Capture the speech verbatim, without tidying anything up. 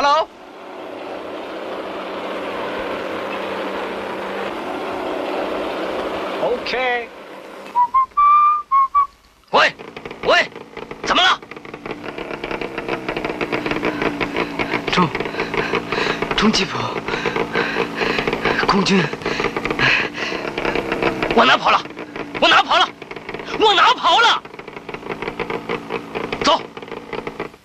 Hello。OK。 喂，喂，怎么了？ 中，中吉普，空军。 往哪跑了？